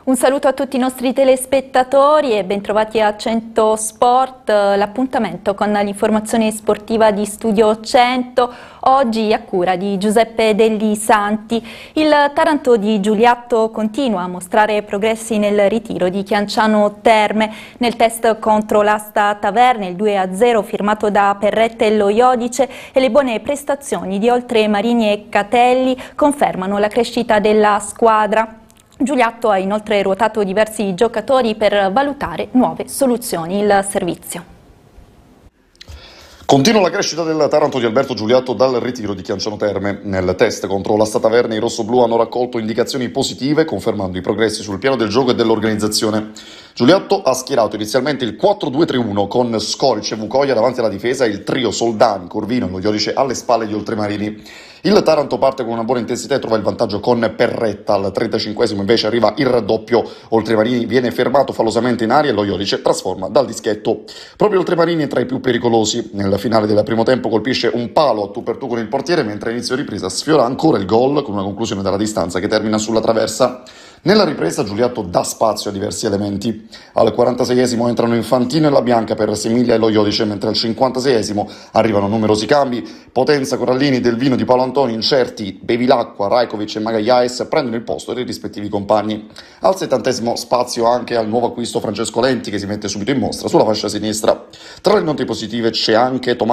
Un saluto a tutti i nostri telespettatori e bentrovati a 100 Sport, l'appuntamento con l'informazione sportiva di Studio 100, oggi a cura di Giuseppe Degli Santi. Il Taranto di Giuliatto continua a mostrare progressi nel ritiro di Chianciano Terme. Nel test contro l'Asta Taverne, il 2-0 firmato da Perrette e Lo Iodice e le buone prestazioni di Oltremarini e Catelli confermano la crescita della squadra. Giuliatto ha inoltre ruotato diversi giocatori per valutare nuove soluzioni. Il servizio. Continua la crescita del Taranto di Alberto Giuliatto dal ritiro di Chianciano Terme. Nel test contro l'Asta Taverne i rossoblù hanno raccolto indicazioni positive, confermando i progressi sul piano del gioco e dell'organizzazione. Giuliatto ha schierato inizialmente il 4-2-3-1 con Scoric e Vucoia davanti alla difesa e il trio Soldani, Corvino e Lo Iodice alle spalle di Oltremarini. Il Taranto parte con una buona intensità e trova il vantaggio con Perretta. Al 35esimo invece arriva il raddoppio. Oltremarini viene fermato fallosamente in aria e Lo Iodice trasforma dal dischetto. Proprio Oltremarini è tra i più pericolosi. Nella finale del primo tempo colpisce un palo a tu per tu con il portiere, mentre a inizio ripresa sfiora ancora il gol con una conclusione dalla distanza che termina sulla traversa. Nella ripresa Giuliatto dà spazio a diversi elementi. Al 46esimo entrano Infantino e La Bianca per Semiglia e Lo Iodice, mentre al 56esimo arrivano numerosi cambi. Potenza, Corallini, Del Vino, Di Paolo Antoni, Incerti, Bevilacqua, Rajkovic e Magallaes prendono il posto dei rispettivi compagni. Al 70esimo spazio anche al nuovo acquisto Francesco Lenti, che si mette subito in mostra sulla fascia sinistra. Tra le note positive c'è anche Tommaso